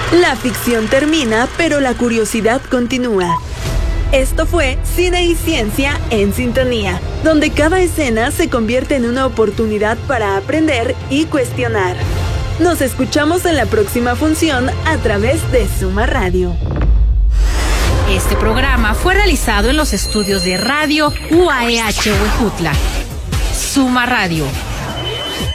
La ficción termina, pero la curiosidad continúa. Esto fue Cine y Ciencia en Sintonía, donde cada escena se convierte en una oportunidad para aprender y cuestionar. Nos escuchamos en la próxima función a través de Suma Radio. Este programa fue realizado en los estudios de Radio UAEH Huejutla. Suma Radio.